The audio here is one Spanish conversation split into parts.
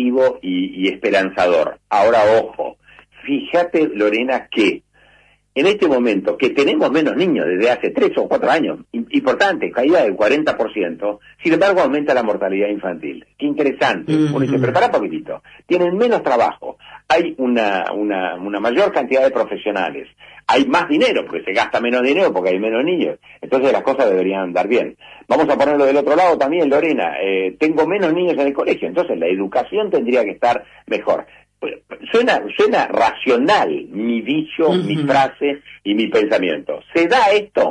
positivo y esperanzador. Ahora, ojo, fíjate, Lorena, que en este momento, que tenemos menos niños desde hace 3 o 4 años, importante, caída del 40%, sin embargo aumenta la mortalidad infantil. Qué interesante. Uno dice, pero pará poquitito, tienen menos trabajo, hay una mayor cantidad de profesionales, hay más dinero, porque se gasta menos dinero porque hay menos niños, entonces las cosas deberían andar bien. Vamos a ponerlo del otro lado también, Lorena, tengo menos niños en el colegio, entonces la educación tendría que estar mejor. Suena racional mi dicho, mi frase y mi pensamiento. ¿Se da esto?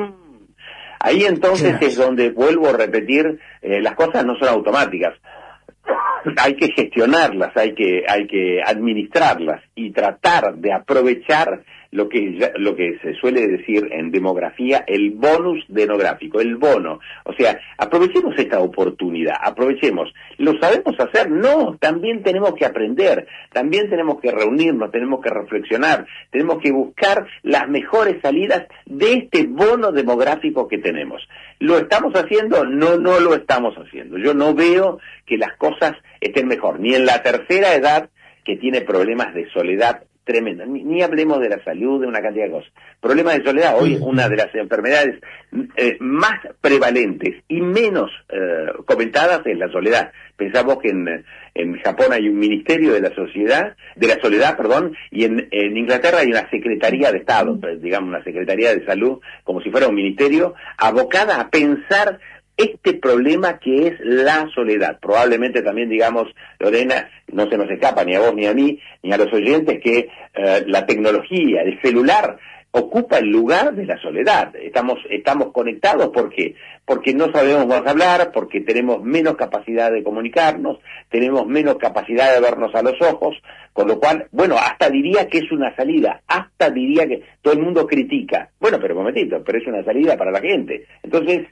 Ahí entonces es donde vuelvo a repetir, las cosas no son automáticas. Hay que gestionarlas, hay que administrarlas y tratar de aprovechar lo que se suele decir en demografía, el bonus demográfico, el bono. O sea, aprovechemos esta oportunidad, aprovechemos. ¿Lo sabemos hacer? No, también tenemos que aprender, también tenemos que reunirnos, tenemos que reflexionar, tenemos que buscar las mejores salidas de este bono demográfico que tenemos. ¿Lo estamos haciendo? No, no lo estamos haciendo. Yo no veo que las cosas estén mejor, ni en la tercera edad, que tiene problemas de soledad tremenda, ni hablemos de la salud, de una cantidad de cosas. Problemas de soledad, hoy una de las enfermedades más prevalentes y menos comentadas es la soledad. Pensamos que en Japón hay un ministerio de la soledad, y en Inglaterra hay una secretaría de Estado, digamos una secretaría de salud, como si fuera un ministerio, abocada a pensar este problema que es la soledad. Probablemente también, digamos, Lorena, no se nos escapa ni a vos ni a mí, ni a los oyentes, que la tecnología, el celular, ocupa el lugar de la soledad. Estamos conectados, ¿por qué? Porque no sabemos más hablar, porque tenemos menos capacidad de comunicarnos, tenemos menos capacidad de vernos a los ojos, con lo cual, bueno, hasta diría que es una salida, hasta diría que todo el mundo critica. Bueno, pero un momentito, pero es una salida para la gente. Entonces,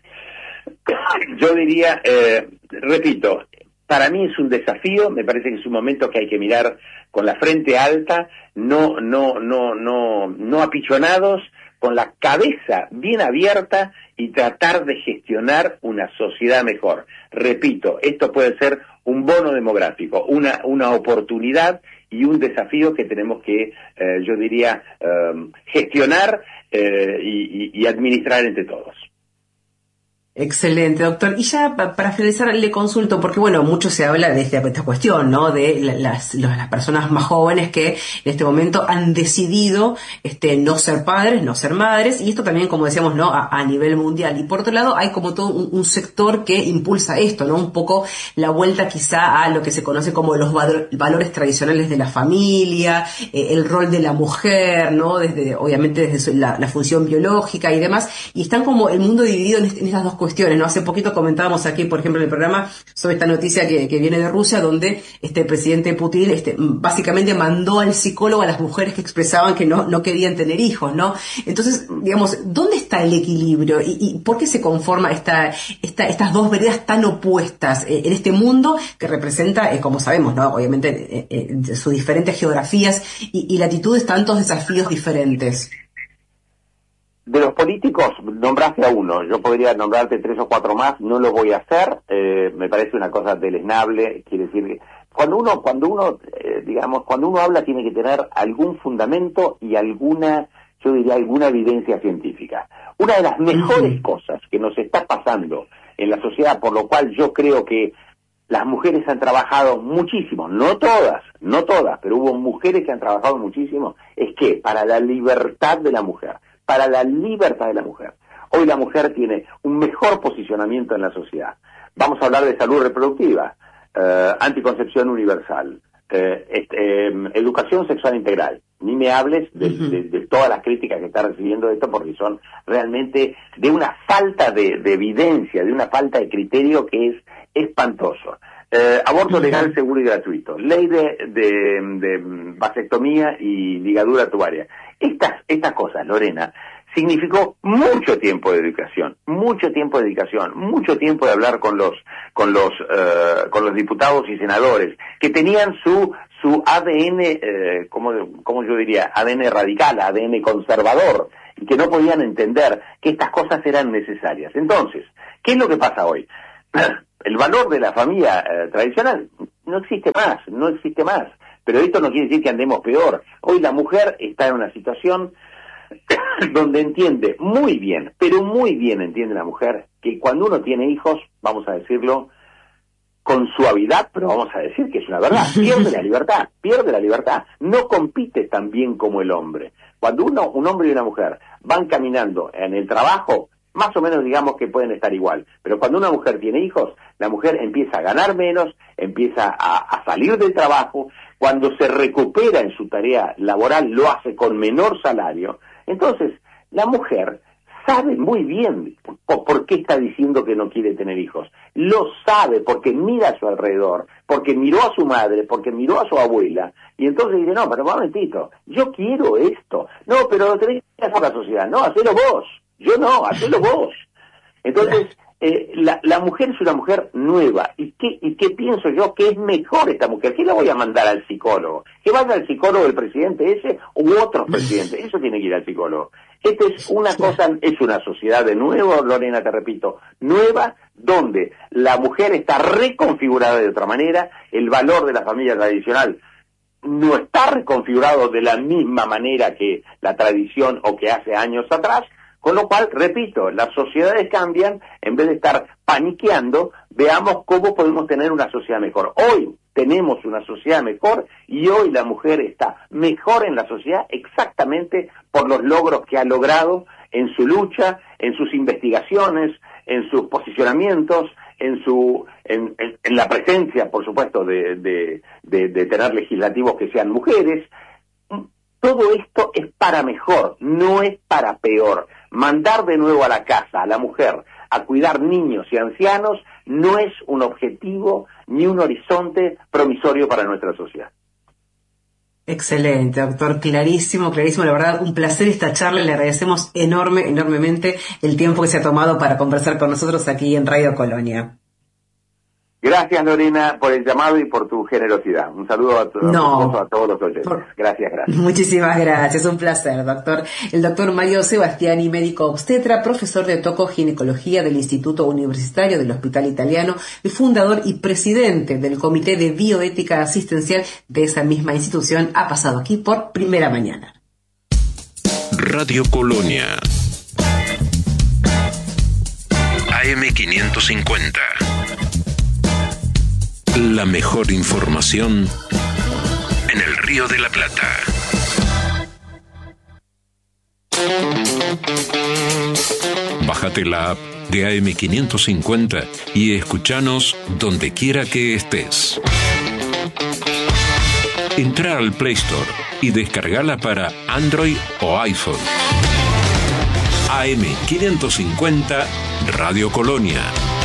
yo diría, repito, para mí es un desafío, me parece que es un momento que hay que mirar con la frente alta, no apichonados, con la cabeza bien abierta y tratar de gestionar una sociedad mejor. Repito, esto puede ser un bono demográfico, una oportunidad y un desafío que tenemos que, yo diría, gestionar y administrar entre todos. Excelente, doctor. Y ya para finalizar le consulto, porque bueno, mucho se habla de esta cuestión, ¿no? De las personas más jóvenes que en este momento han decidido no ser padres, no ser madres, y esto también, como decíamos, ¿no? A nivel mundial. Y por otro lado, hay como todo un sector que impulsa esto, ¿no? Un poco la vuelta quizá a lo que se conoce como los valores tradicionales de la familia, el rol de la mujer, ¿no? Obviamente desde la función biológica y demás, y están como el mundo dividido en estas dos cuestiones, ¿no? Hace poquito comentábamos aquí, por ejemplo, en el programa sobre esta noticia que viene de Rusia, donde el presidente Putin básicamente mandó al psicólogo a las mujeres que expresaban que no querían tener hijos, ¿no? Entonces, digamos, ¿dónde está el equilibrio? ¿Y por qué se conforma estas dos veredas tan opuestas en este mundo que representa, como sabemos, ¿no? Obviamente, sus diferentes geografías y latitudes, tantos desafíos diferentes? De los políticos, nombraste a uno, yo podría nombrarte 3 o 4 más, no lo voy a hacer, me parece una cosa deleznable, quiere decir que cuando uno habla tiene que tener algún fundamento y alguna evidencia científica. Una de las mejores cosas que nos está pasando en la sociedad, por lo cual yo creo que las mujeres han trabajado muchísimo, no todas, pero hubo mujeres que han trabajado muchísimo, es que para la libertad de la mujer, para la libertad de la mujer. Hoy la mujer tiene un mejor posicionamiento en la sociedad. Vamos a hablar de salud reproductiva, anticoncepción universal, educación sexual integral. Ni me hables de todas las críticas que está recibiendo esto, porque son realmente de una falta de evidencia, de una falta de criterio que es espantoso. Aborto legal, seguro y gratuito. Ley de vasectomía y ligadura tubaria. Estas cosas, Lorena, significó mucho tiempo de dedicación, mucho tiempo de hablar con los diputados y senadores, que tenían su ADN, como yo diría, ADN radical, ADN conservador, y que no podían entender que estas cosas eran necesarias. Entonces, ¿qué es lo que pasa hoy? El valor de la familia tradicional no existe más. Pero esto no quiere decir que andemos peor. Hoy la mujer está en una situación donde entiende muy bien, pero muy bien entiende la mujer, que cuando uno tiene hijos, vamos a decirlo con suavidad, pero vamos a decir que es una verdad, pierde la libertad, no compite tan bien como el hombre. Cuando un hombre y una mujer van caminando en el trabajo, más o menos digamos que pueden estar igual, pero cuando una mujer tiene hijos, la mujer empieza a ganar menos, empieza a salir del trabajo, cuando se recupera en su tarea laboral lo hace con menor salario. Entonces la mujer sabe muy bien por qué está diciendo que no quiere tener hijos. Lo sabe porque mira a su alrededor, porque miró a su madre, porque miró a su abuela, y entonces dice, no, pero un momentito, yo quiero esto. No, pero lo tenés que hacer la sociedad. No, hacelo vos. Yo no, hacelo vos. Entonces, la mujer es una mujer nueva. ¿Y qué pienso yo? Que es mejor esta mujer. ¿Qué la voy a mandar al psicólogo? ¿Que vaya al psicólogo el presidente ese u otros presidentes? Eso tiene que ir al psicólogo. Esta es una cosa, es una sociedad de nuevo, Lorena, te repito, nueva, donde la mujer está reconfigurada de otra manera, el valor de la familia tradicional no está reconfigurado de la misma manera que la tradición o que hace años atrás, con lo cual, repito, las sociedades cambian, en vez de estar paniqueando, veamos cómo podemos tener una sociedad mejor. Hoy tenemos una sociedad mejor y hoy la mujer está mejor en la sociedad exactamente por los logros que ha logrado en su lucha, en sus investigaciones, en sus posicionamientos, en la presencia, por supuesto, de tener legislativos que sean mujeres. Todo esto es para mejor, no es para peor. Mandar de nuevo a la casa a la mujer a cuidar niños y ancianos no es un objetivo ni un horizonte promisorio para nuestra sociedad. Excelente, doctor, clarísimo, la verdad, un placer esta charla, le agradecemos enormemente el tiempo que se ha tomado para conversar con nosotros aquí en Radio Colonia. Gracias, Lorena, por el llamado y por tu generosidad. Un saludo a todos los oyentes. Gracias. Muchísimas gracias, un placer, doctor. El doctor Mario Sebastiani, médico obstetra, profesor de tocoginecología del Instituto Universitario del Hospital Italiano, y fundador y presidente del Comité de Bioética Asistencial de esa misma institución, ha pasado aquí por Primera Mañana. Radio Colonia AM550. La mejor información en el Río de la Plata. Bájate la app de AM550 y escúchanos donde quiera que estés. Entra al Play Store y descargala para Android o iPhone. AM550 Radio Colonia.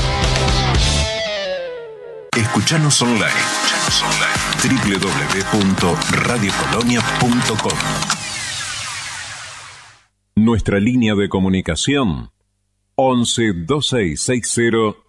Escuchanos online. www.radiocolonia.com. Nuestra línea de comunicación 11 2660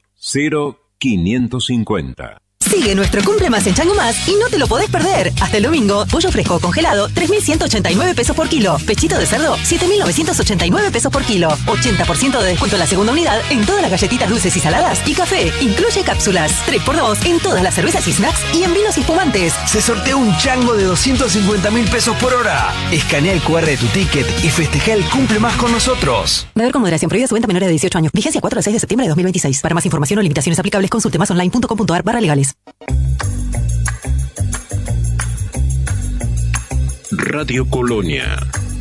0550. Sigue nuestro Cumple Más en Chango Más y no te lo podés perder. Hasta el domingo, pollo fresco congelado, 3.189 pesos por kilo. Pechito de cerdo, 7.989 pesos por kilo. 80% de descuento en la segunda unidad en todas las galletitas dulces y saladas y café. Incluye cápsulas. 3x2 en todas las cervezas y snacks y en vinos y espumantes. Se sortea un chango de 250.000 pesos por hora. Escanea el QR de tu ticket y festeja el Cumple Más con nosotros. Beber con moderación. Prohibida su venta a menores de 18 años. Vigencia 4 al 6 de septiembre de 2026. Para más información o limitaciones aplicables, consulte masonline.com.ar/legales. Radio Colonia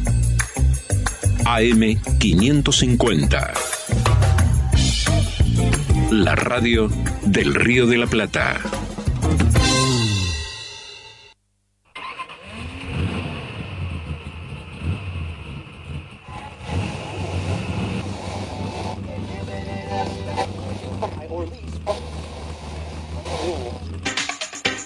AM550. La radio del Río de la Plata.